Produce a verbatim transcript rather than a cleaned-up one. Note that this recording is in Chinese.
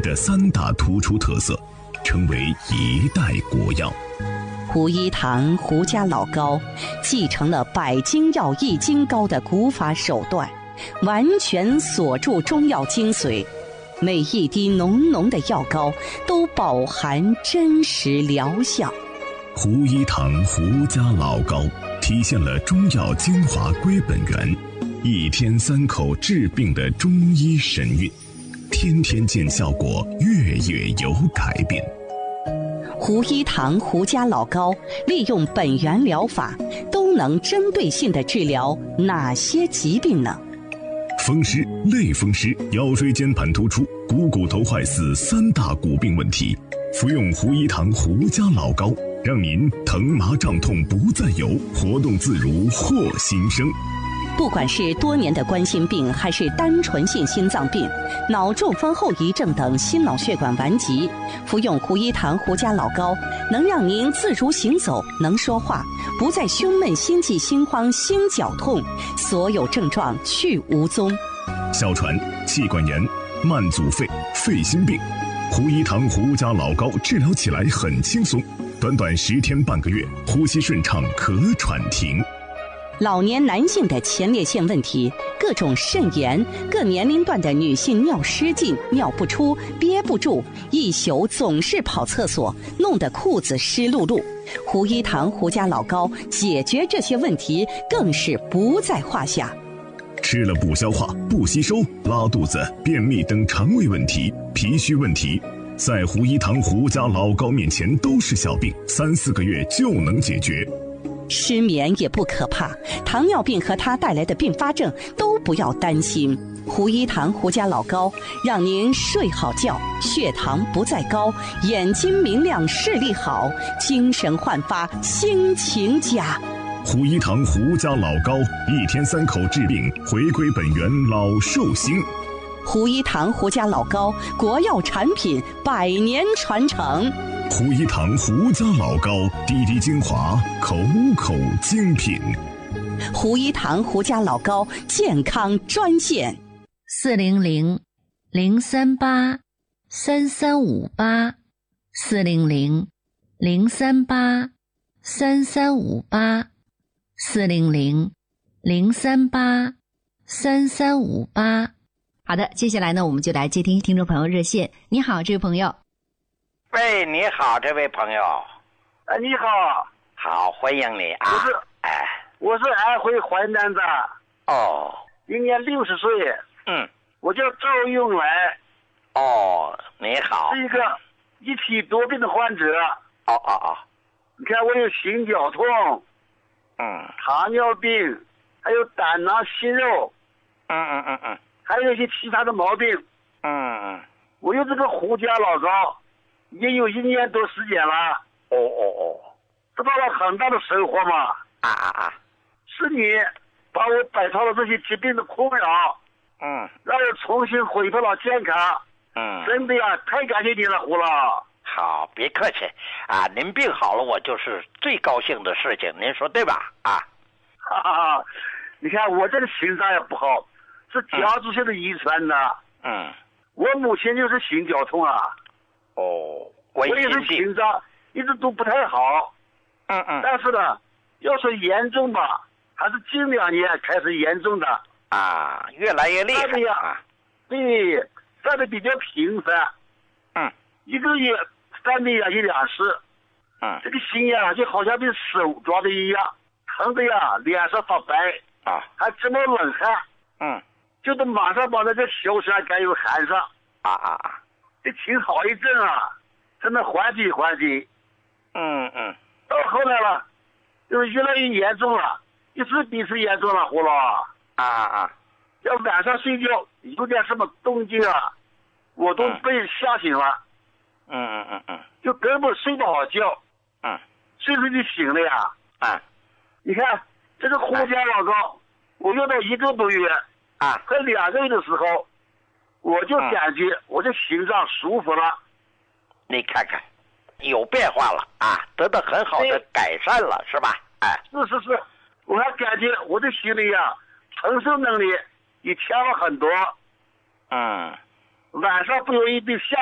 的三大突出特色，成为一代国药。 胡一堂胡家老膏继承了百金药一金膏的古法手段，完全锁住中药精髓，每一滴浓浓的药膏都饱含真实疗效。 胡一堂胡家老膏体现了中药精华归本源，一天三口治病的中医神韵，天天见效果，月月有改变。 胡一堂胡家老膏利用本源疗法，都能针对性地治疗哪些疾病呢？ 风湿、类风湿、腰椎间盘突出、股骨头坏死三大骨病问题，服用胡一堂胡家老膏，让您疼麻胀痛不再有，活动自如获新生。 不管是多年的冠心病，还是单纯性心脏病、脑中风后遗症等心脑血管顽疾，服用胡一堂胡家老膏，能让您自如行走，能说话，不再胸闷、心悸、心慌、心绞痛，所有症状去无踪。 哮喘、气管炎、慢阻肺、肺心病，胡一堂胡家老膏治疗起来很轻松，短短十天半个月，呼吸顺畅，可喘停。 老年男性的前列腺问题，各种肾炎，各年龄段的女性尿失禁、尿不出、憋不住，一宿总是跑厕所，弄得裤子湿漉漉。胡一堂胡家老膏解决这些问题更是不在话下。 吃了不消化、不吸收、拉肚子、便秘等肠胃问题、脾虚问题，在胡一堂胡家老膏面前都是小病，三四个月就能解决。 失眠也不可怕，糖尿病和它带来的并发症都不要担心。胡一堂胡家老膏让您睡好觉，血糖不再高，眼睛明亮，视力好，精神焕发，心情佳。 胡一堂胡家老膏，一天三口治病，回归本源，老寿星。 胡一堂胡家老膏，国药产品，百年传承。 胡一堂胡家老膏，滴滴精华，口口精品。 胡一堂胡家老膏健康专线： 四零零零三八三三五八，四零零零三八三三五八，四零零零三八三三五八。好的，接下来呢，我们就来接听听众朋友热线。你好，这位朋友。 喂，你好，这位朋友。 哎，你好。 好，欢迎你啊。 我是， 哎， 我是安徽淮南的。 哦。 今年六十岁。 嗯。 我叫赵永来。 哦，你好。 是一个一体多病的患者。 哦哦哦。 你看，我有心绞痛， 嗯， 糖尿病，还有胆囊息肉， 嗯嗯嗯嗯， 还有一些其他的毛病。 嗯嗯。 我用这个胡家老膏已经有一年多时间了。 哦哦哦， 得到了很大的收获嘛。 啊啊啊！ 是你把我摆脱了这些疾病的困扰， 嗯， 让我重新恢复了健康。 嗯， 真的呀，太感谢你了，胡老。 好，别客气啊！您病好了，我就是最高兴的事情，您说对吧？啊， 哈哈哈！你看我这个心脏也不好，是家族性的遗传的。 嗯， 我母亲就是心绞痛啊。 哦， 我也是心脏一直都不太好。 嗯嗯。 但是呢，要说严重吧，还是近两年开始严重的。 啊，越来越厉害啊！对，犯的比较频繁。 嗯。 一个月犯的呀一两次。 嗯。 这个心呀就好像被手抓的一样，疼的呀脸上发白啊， 还直冒冷汗。 嗯。 就得马上把那个小衫该有含上。 啊啊啊！ 这挺好一阵啊，才能缓解缓解。 嗯嗯。 到后来了，就是越来越严重了，一次比一次严重了，胡老。 啊啊啊！ 要晚上睡觉有点什么动静啊，我都被吓醒了。 嗯嗯嗯嗯。 就根本睡不好觉。 嗯。 睡睡就醒了呀。 啊。 你看这个胡家老膏，我用到一个多月。 啊。 快两个月的时候，我就感觉我这心脏舒服了。 你看看，有变化了啊，得到很好的改善了，是吧？哎， 是是是，我还感觉我的心里呀，承受能力也强了很多。 嗯， 晚上不容易被吓